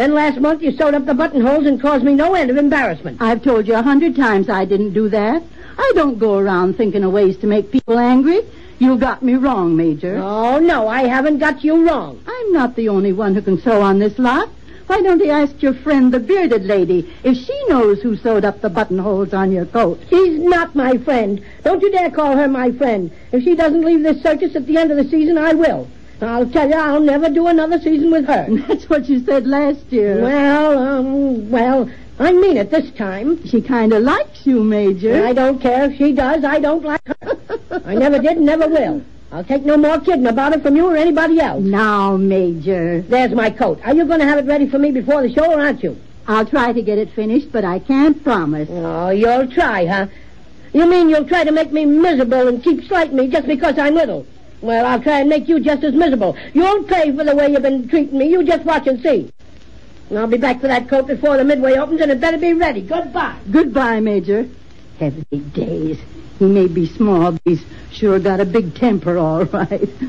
Then last month you sewed up the buttonholes and caused me no end of embarrassment. I've told you 100 times I didn't do that. I don't go around thinking of ways to make people angry. You got me wrong, Major. Oh, no, I haven't got you wrong. I'm not the only one who can sew on this lot. Why don't you ask your friend, the bearded lady, if she knows who sewed up the buttonholes on your coat? She's not my friend. Don't you dare call her my friend. If she doesn't leave this circus at the end of the season, I will. I'll tell you, I'll never do another season with her. That's what you said last year. Well, I mean it this time. She kind of likes you, Major. I don't care if she does. I don't like her. I never did and never will. I'll take no more kidding about it from you or anybody else. Now, Major. There's my coat. Are you going to have it ready for me before the show, or aren't you? I'll try to get it finished, but I can't promise. Oh, you'll try, huh? You mean you'll try to make me miserable and keep slighting me just because I'm little? Well, I'll try and make you just as miserable. You'll pay for the way you've been treating me. You just watch and see. And I'll be back for that coat before the midway opens, and it better be ready. Goodbye. Goodbye, Major. Heavy days. He may be small, but he's sure got a big temper, all right.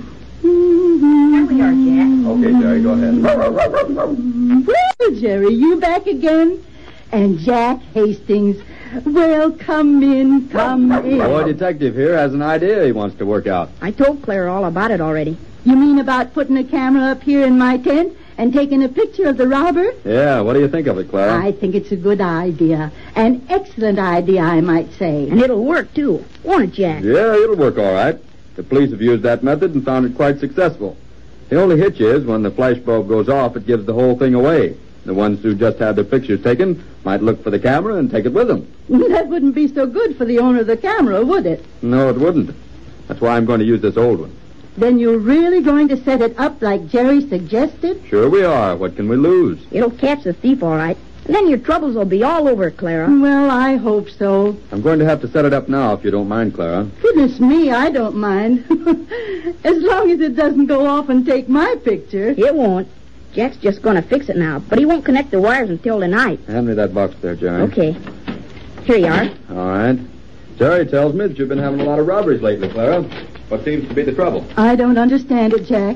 Here we are, Jack. Okay, Jerry, go ahead. Well, Jerry, you back again? And Jack Hastings. Well, come in. Boy, detective here has an idea he wants to work out. I told Clara all about it already. You mean about putting a camera up here in my tent and taking a picture of the robber? Yeah, what do you think of it, Clara? I think it's a good idea. An excellent idea, I might say. And it'll work, too. Won't it, Jack? Yeah, it'll work all right. The police have used that method and found it quite successful. The only hitch is when the flash bulb goes off, it gives the whole thing away. The ones who just had their pictures taken might look for the camera and take it with them. That wouldn't be so good for the owner of the camera, would it? No, it wouldn't. That's why I'm going to use this old one. Then you're really going to set it up like Jerry suggested? Sure we are. What can we lose? It'll catch the thief, all right. And then your troubles will be all over, Clara. Well, I hope so. I'm going to have to set it up now, if you don't mind, Clara. Goodness me, I don't mind. As long as it doesn't go off and take my picture. It won't. Jack's just going to fix it now, but he won't connect the wires until tonight. Hand me that box there, Jerry. Okay. Here you are. All right. Jerry tells me that you've been having a lot of robberies lately, Clara. What seems to be the trouble? I don't understand it, Jack.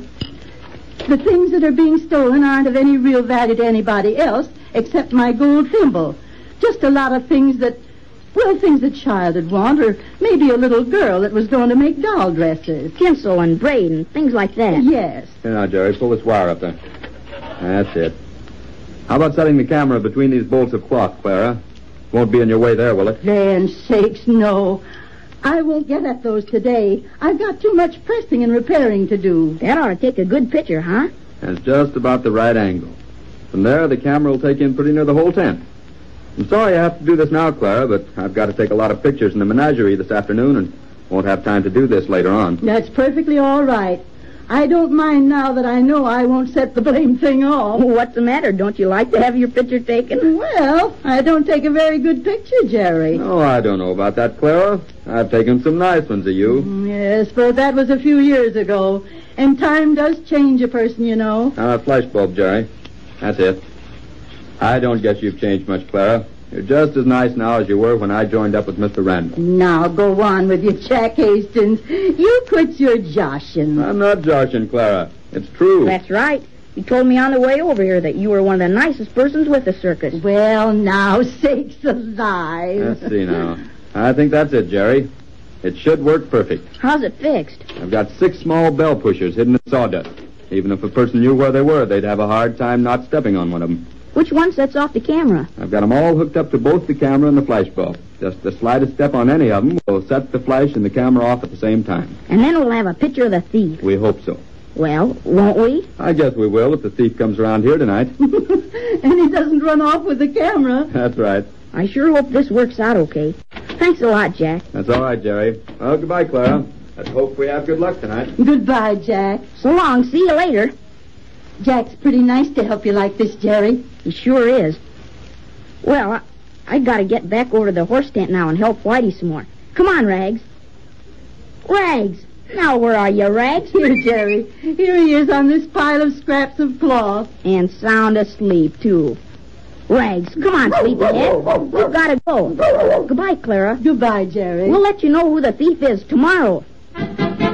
The things that are being stolen aren't of any real value to anybody else except my gold thimble. Just a lot of things that, well, things a child would want, or maybe a little girl that was going to make doll dresses. Tinsel and braid and things like that. Yes. Here now, Jerry, pull this wire up there. That's it. How about setting the camera between these bolts of cloth, Clara? Won't be in your way there, will it? Land sakes, no. I won't get at those today. I've got too much pressing and repairing to do. That ought to take a good picture, huh? That's just about the right angle. From there, the camera will take in pretty near the whole tent. I'm sorry I have to do this now, Clara, but I've got to take a lot of pictures in the menagerie this afternoon and won't have time to do this later on. That's perfectly all right. I don't mind now that I know I won't set the blame thing off. What's the matter? Don't you like to have your picture taken? Well, I don't take a very good picture, Jerry. Oh, I don't know about that, Clara. I've taken some nice ones of you. Yes, but that was a few years ago. And time does change a person, you know. Flash bulb, Jerry. That's it. I don't guess you've changed much, Clara. You're just as nice now as you were when I joined up with Mr. Randall. Now, go on with your Jack Hastings. You quit your joshing. I'm not joshing, Clara. It's true. That's right. You told me on the way over here that you were one of the nicest persons with the circus. Well, now, sakes alive. Let's see now. I think that's it, Jerry. It should work perfect. How's it fixed? I've got 6 small bell pushers hidden in sawdust. Even if a person knew where they were, they'd have a hard time not stepping on one of them. Which one sets off the camera? I've got them all hooked up to both the camera and the flash bulb. Just the slightest step on any of them will set the flash and the camera off at the same time. And then we'll have a picture of the thief. We hope so. Well, won't we? I guess we will if the thief comes around here tonight. And he doesn't run off with the camera. That's right. I sure hope this works out okay. Thanks a lot, Jack. That's all right, Jerry. Well, goodbye, Clara. Let's hope we have good luck tonight. Goodbye, Jack. So long. See you later. Jack's pretty nice to help you like this, Jerry. He sure is. Well, I got to get back over to the horse tent now and help Whitey some more. Come on, Rags. Rags! Now, where are you, Rags? Here, Jerry. Here he is on this pile of scraps of cloth. And sound asleep, too. Rags, come on, sleepyhead. We've got to go. Goodbye, Clara. Goodbye, Jerry. We'll let you know who the thief is tomorrow.